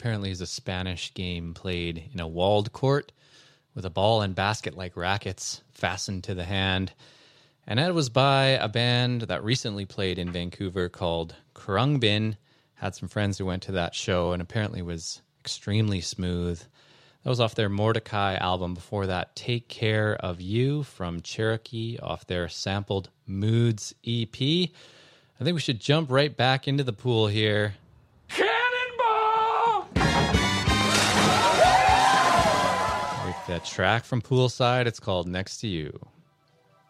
apparently is a Spanish game played in a walled court with a ball and basket-like rackets fastened to the hand. And that was by a band that recently played in Vancouver called Khruangbin. Had some friends who went to that show and apparently was extremely smooth. That was off their Mordecai album. Before that, Take Care of You from Cherokee off their sampled Moods EP. I think we should jump right back into the pool here. Cannonball! With that track from Poolside, it's called Next to You.